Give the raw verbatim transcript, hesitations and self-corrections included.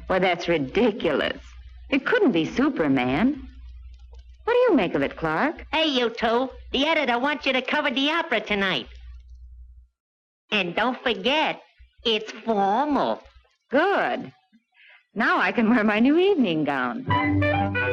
Well, that's ridiculous. It couldn't be Superman. What do you make of it, Clark? Hey, you two. The editor wants you to cover the opera tonight. And don't forget, it's formal. Good. Now I can wear my new evening gown.